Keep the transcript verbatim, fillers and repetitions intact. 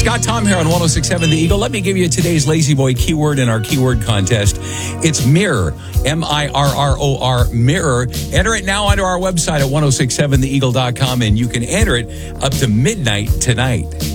Scott Tom here on one oh six point seven The Eagle. Let me give you today's Lazy Boy keyword in our keyword contest. It's mirror, M I R R O R, mirror. Enter it now onto our website at ten sixty-seven the eagle dot com, and you can enter it up to midnight tonight.